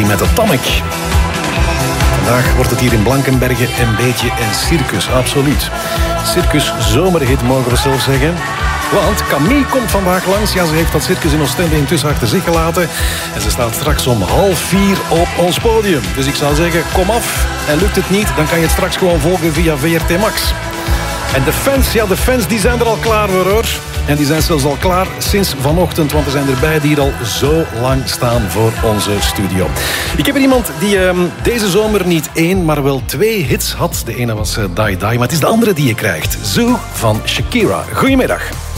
Melody met Atomic. Vandaag wordt het hier in Blankenberge een beetje een circus, absoluut. Circus zomerhit mogen we zelf zeggen. Want Camille komt vandaag langs. Ja, ze heeft dat circus in Oostende intussen achter zich gelaten. En ze staat straks om 3:30 op ons podium. Dus ik zou zeggen, kom af. En lukt het niet, dan kan je het straks gewoon volgen via VRT Max. En de fans die zijn er al klaar voor, hoor. En die zijn zelfs al klaar sinds vanochtend, want er zijn erbij die hier al zo lang staan voor onze studio. Ik heb er iemand die deze zomer niet 1, maar wel 2 hits had. De ene was Die Die, maar het is de andere die je krijgt. Zoo van Shakira. Goedemiddag.